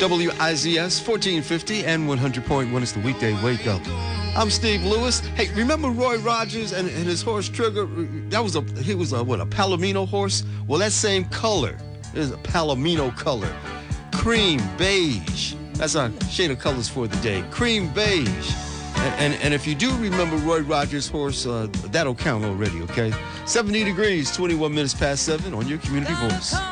WIZS 1450 and 100.1 is the weekday wake up. I'm Steve Lewis. Hey, remember Roy Rogers and his horse Trigger? He was a Palomino horse? Well, that same color is a Palomino color. Cream beige. That's our shade of colors for the day. Cream beige. And if you do remember Roy Rogers' horse, that'll count already, okay? 70 degrees, 21 minutes past 7 on your Community Voice.